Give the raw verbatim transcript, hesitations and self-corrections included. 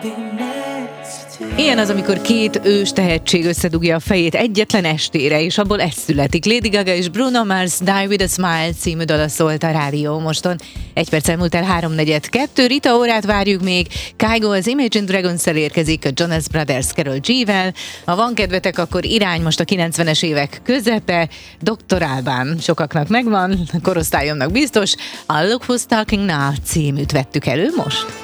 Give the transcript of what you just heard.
Ilyen az, amikor két ős tehetség összedugja a fejét egyetlen estére, és abból ez születik. Lady Gaga és Bruno Mars Die With A Smile című dala szólt a Rádió Moston. Egy perccel múlt el háromnegyed kettő, Rita órát várjuk még, Kygo az Imagine Dragons-szel érkezik, a Jonas Brothers Karol G-vel. Ha van kedvetek, akkor irány most a kilencvenes évek közepe, doktor Alban sokaknak megvan, korosztályomnak biztos, a Look Who's Talking Now címűt vettük elő most.